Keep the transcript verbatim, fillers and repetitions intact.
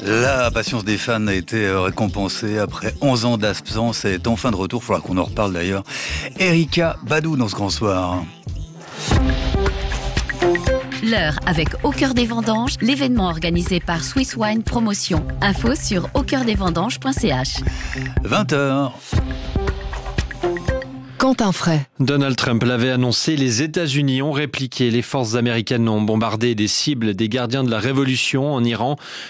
La patience des fans a été récompensée après onze ans d'absence. Elle est enfin de retour, il faudra qu'on en reparle d'ailleurs. Erykah Badu dans ce grand soir. L'heure avec Au Cœur des Vendanges, l'événement organisé par Swiss Wine Promotion. Info sur au cœur des vendanges point c h. vingt heures. Quentin Fray. Donald Trump l'avait annoncé, les États-Unis ont répliqué. Les forces américaines ont bombardé des cibles des gardiens de la révolution en Iran.